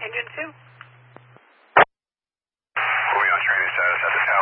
Engine 2. Moving on training status at the tower.